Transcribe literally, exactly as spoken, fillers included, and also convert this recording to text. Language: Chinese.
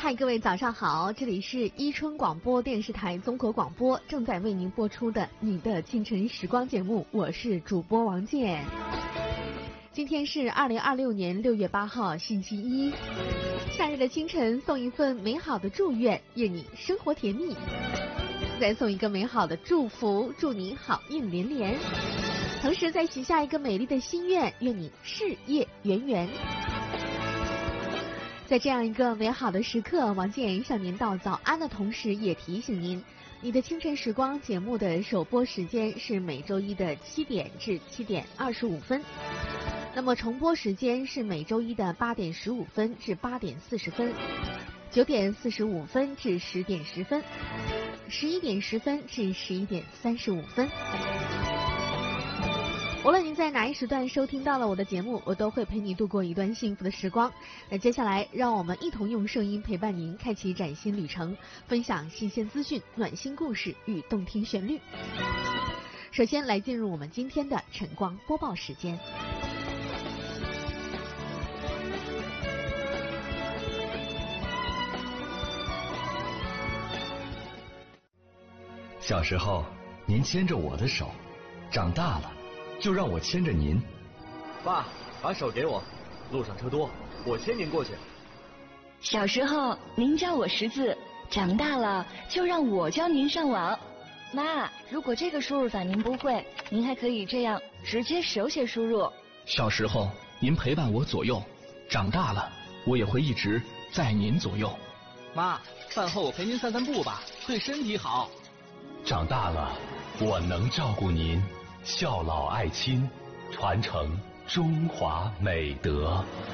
嗨，各位早上好，这里是伊春广播电视台综合广播正在为您播出的你的清晨时光节目，我是主播王健。今天是二零二六年六月八号星期一，夏日的清晨送一份美好的祝愿，愿你生活甜蜜。再送一个美好的祝福，祝你好运连连。同时再许下一个美丽的心愿，愿你事业圆圆。在这样一个美好的时刻，王健向您道早安的同时，也提醒您，你的清晨时光节目的首播时间是每周一的七点至七点二十五分，那么重播时间是每周一的八点十五分至八点四十分，九点四十五分至十点十分，十一点十分至十一点三十五分。无论您在哪一时段收听到了我的节目，我都会陪你度过一段幸福的时光。那接下来，让我们一同用声音陪伴您，开启崭新旅程，分享新鲜资讯、暖心故事与动听旋律。首先来进入我们今天的晨光播报时间。 小时候，您牵着我的手，长大了。就让我牵着您。 爸，把手给我，路上车多，我牵您过去。 小时候您教我识字，长大了就让我教您上网。妈，如果这个输入法您不会，您还可以这样直接手写输入。 小时候您陪伴我左右，长大了我也会一直在您左右。 妈，饭后我陪您散散步吧，对身体好。 长大了我能照顾您，孝老爱亲，传承中华美德。